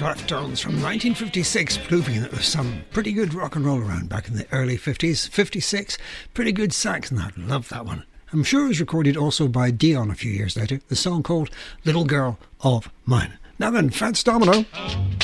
Deftones from 1956, proving that there was some pretty good rock and roll around back in the early 50s. 56, pretty good sax in that. Love that one. I'm sure it was recorded also by Dion a few years later. The song called Little Girl of Mine. Now then, Fats Domino.